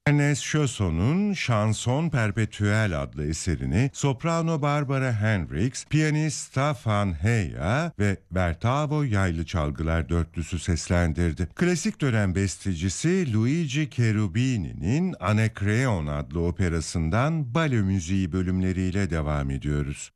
Ernest Chausson'un Chanson Perpetuelle adlı eserini soprano Barbara Hendricks, piyanist Staffan Heya ve Bertavo yaylı çalgılar dörtlüsü seslendirdi. Klasik dönem bestecisi Luigi Cherubini'nin Anacreon adlı operasından bale müziği bölümleriyle devam ediyoruz.